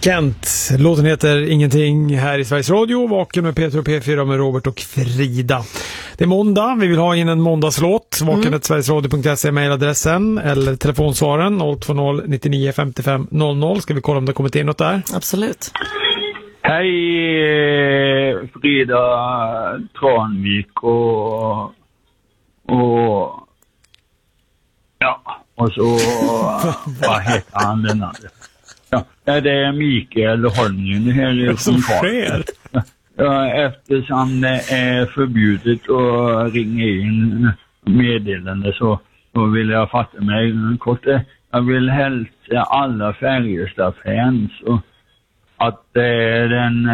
Kent. Låten heter Ingenting här i Sveriges Radio. Vaken med Peter och P4 med Robert och Frida. Det är måndag. Vi vill ha in en måndagslåt. Vaken@sverigesradio.se mejladressen eller telefonsvaren 020 99 55 00. Ska vi kolla om det kommit in något där? Absolut. Hej Frida Tranvik och så vad heter han den andra? Ja, det är Mikael Holmgren här som sker. Ja, eftersom det är förbjudet att ringa in meddelande så vill jag fatta mig kort. Jag vill hälsa alla Färjestad-fans och att det är den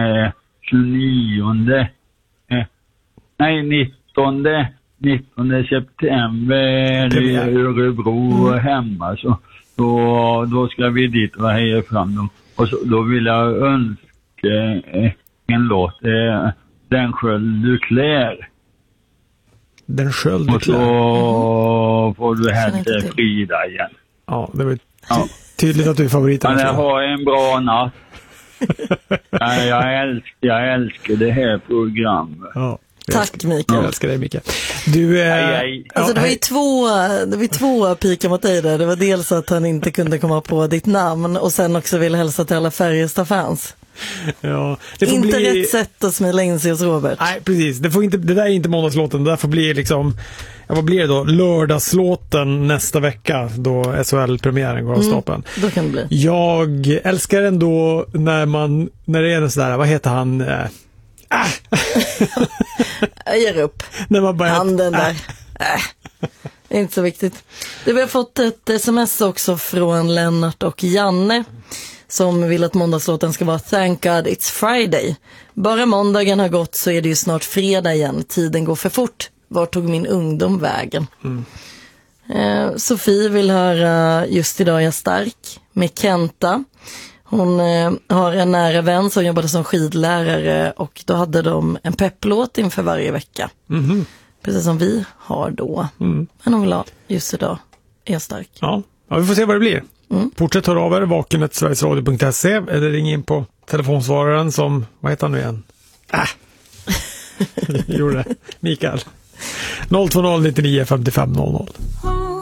19 september i Örebro hemma så då ska vi dit och heja fram dem. Och så, då vill jag önska en låt, Den sköld du klär. Den sköld du klär. Och så får du hälsa Frida igen. Ja, det var tydligt att du är favoriten. Men jag har en bra natt. Jag älskar det här programmet. Ja. Tack Mikael. Jag älskar dig Mikael. Du alltså det var två pikar mot dig där. Det var dels att han inte kunde komma på ditt namn och sen också ville hälsa till alla Färjestad-fans. Ja, det får inte bli... rätt sätt att smila in sig hos Robert. Nej, precis. Det där är inte måndagslåten. Det där får bli liksom... Ja, vad blir det då? Lördagslåten nästa vecka då SHL-premiären går av stapeln. Då kan det bli. Jag älskar ändå när det är en sådär, vad heter han... Jag ger upp. När man bara handen där. Det är inte så viktigt. Vi har fått ett sms också från Lennart och Janne som vill att måndagslåten ska vara Thank God It's Friday. Bara måndagen har gått så är det ju snart fredag igen. Tiden går för fort. Var tog min ungdom vägen? Sofie vill höra Just idag är jag stark med Kenta. Hon har en nära vän som jobbade som skidlärare och då hade de en pepplåt inför varje vecka. Precis som vi har då. Men hon vill ha Just idag är jag stark. Ja, vi får se vad det blir. Fortsätt höra av er, vaken@sverigesradio.se eller ring in på telefonsvararen som, vad heter han nu igen? Gjorde det. Mikael. 020 99 55 00.